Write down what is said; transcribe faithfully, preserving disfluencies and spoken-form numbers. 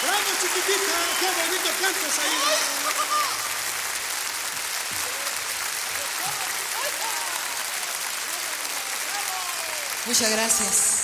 Bravo, chiquitita, qué bonito cantas ahí. Muchas gracias.